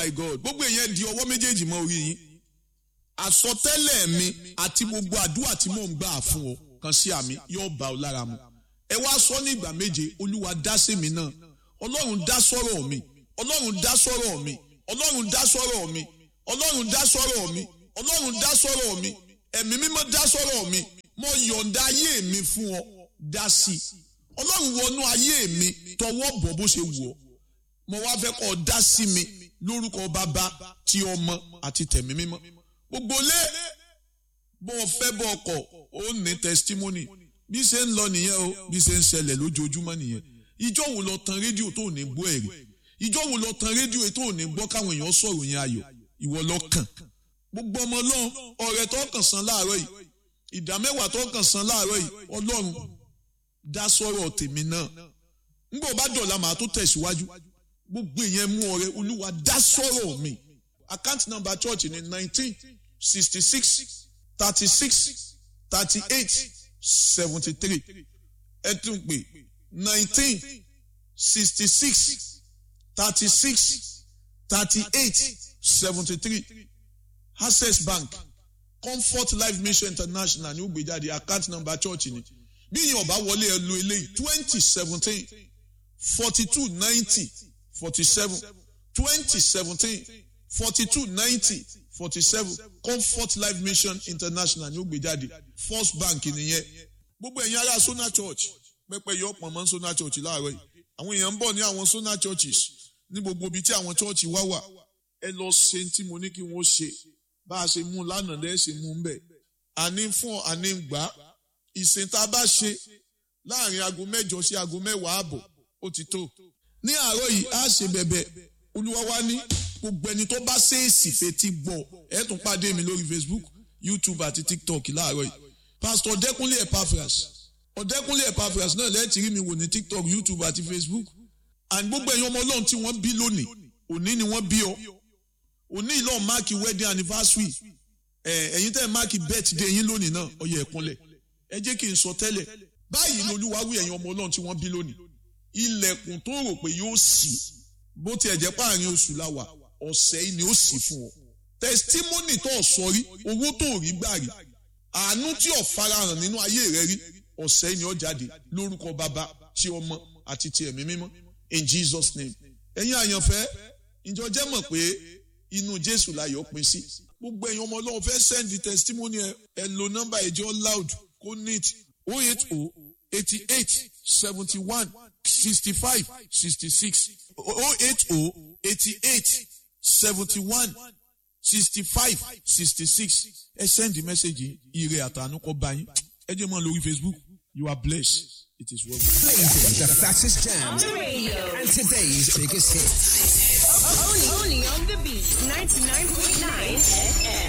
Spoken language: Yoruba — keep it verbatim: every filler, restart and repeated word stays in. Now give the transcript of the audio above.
my God gbogbo èèyàn di ọwọ́ méjèèjì mọ́ orí yín àsọtẹ́lẹ̀ mi àti gbogbo àdúrà tí mò ń gbà fún ọ kan sí àmì yóò bá ọ lára mu ẹ wá sọ ní ìgbà méje olúwa dá sí mi náà ọlọ́run dá sọ́rọ̀ mi ọlọ́run dá sọ́rọ̀ mi ọlọ́run dá sọ́rọ̀ mi ọlọ́run dá sọ́rọ̀ mi ọlọ́run dá sọ́rọ̀ mi ẹ̀mí mímọ́ dá sọ́rọ̀ mi mo yọ̀ǹda ayé mi fún ọ dá sí ọlọ́run wọnú ayé mi tọwọ́ bọ̀ bó ṣe wù ọ́ mo wá fẹ́ kọ́ ọ dá sí mi lórúkọ bàbá ti ọmọ àti tẹ̀mí mímọ́ gbogbo lé bó o fẹ́ bọ́ ọkọ̀ ó ní testimony bí ṣe ń lọ nìyẹn o bí ṣe ń ṣẹlẹ̀ lójoojúmọ́ nìyẹn ìjọ wo lọ tan rédíò tó ní gbọ́ ẹ̀rí ìjọ wo lọ tan rédíò tó ní gbọ́ káwọn èèyàn sọ̀rọ̀ yẹn ayọ̀ ìwọ lọ kàn gbogbo ọmọ ọlọ́run ọ̀rẹ́ tó kàn san láàárọ̀ yìí ìdá mẹ́wàá tó kàn san láàárọ̀ yìí ọlọ́run dá sọ̀rọ̀ tèmi náà ńgbà ó bá dọ̀la màá tó tẹ̀síwájú gbogbo ìyẹn mú ọ̀rẹ́ olúwa dá sọ̀rọ̀ mi account number church ní nineteen sixty six thirty six thirty eight seventy three ẹ tún pè nineteen sixty six thirty six thirty eight seventy three access bank comfort life mission international ní ó gbé jáde account number church ni bí yín ọba wọlé ẹ lo eléyìí twenty seventeen forty two ninety forty seven twenty seventeen forty two ninety forty seven comfort life mission international ní ó gbé jáde first bank nìyẹn gbogbo ẹ̀yin ará Sona Church pẹ́pẹ́ yọ pọ̀ mọ́ Sona Church láàárọ̀ yìí àwọn èèyàn ń bọ̀ ní àwọn Sona Churches ní gbogbo ibi tí àwọn church wá wà ẹ lọ ṣe tí mo ní kí wọ́n ṣe bá a ṣe mú lánàá lẹ́ẹ̀ ṣe mú ń bẹ̀ àní fún àní gbà ìsìn tá a bá ṣe láàrin aago mẹ́jọ sí aago mẹ́wàá àbọ̀ ó ti tó ní àárọ̀ yìí á ṣe bẹ̀bẹ̀ olúwa wá ní gbogbo ẹni tó bá ṣèèsì fetí gbọ́ ẹ tún pàdé mi lórí Facebook YouTube àti TikTok láàárọ̀ yìí Pastor Ọ̀dẹ́kúnlé Epaphras Ọ̀dẹ́kúnlé Epaphras náà lẹ́ẹ̀tì rí mi wò ní TikTok YouTube àti Facebook and gbogbo ẹ̀yin ọmọ ọlọ́run tí wọ́n bí lónìí òní ni wọ́n bí ọ òní ìlọ́ máàkì wedding anniversary ẹ̀yin tẹ́ máàkì birthday yín lónìí náà ọyẹ ẹ̀kúnlẹ̀ ẹ jẹ́ kí n sọ tẹ́lẹ̀ báyìí lolúwa wí ẹ̀yin ọmọ ọlọ́run tí wọ́n bí lónìí ilẹ̀kùn tó rò pé yóò ṣí bó tiẹ̀ jẹ́ páàrin oṣù láwà ọ̀sẹ̀ yìí ni ó ṣí fún ọ testimony tó sọ rí owó tó rí gbà rí àánú tí ò farahàn nínú ayé rẹ rí ọ̀sẹ̀ yìí ni ó jáde lórúkọ bàbá tí ọmọ àti ti ẹ̀mí mímọ́ in Jesus name ẹ̀yin àyànfẹ́ ìjọ jẹ́ mọ̀ pé inú Jésù láyọ̀ pín sí gbogbo ẹ̀yin ọmọ ọlọ́run fẹ́ send the testimony ẹ ẹ lo nọ́mbà ẹ̀jọ́ loud kó neat oh eight oh eighty-eight seventy-one sixty-five sixty-six oh eight oh eighty-eight seventy-one sixty-five sixty-six ẹ send the message ire àtàánú kó bá yín ẹ jẹ́ mọ́ lórí Facebook you are blessed it is well. Playing the fastest jams and today's biggest hits. Only, only on the beat ninety-nine point nine F M.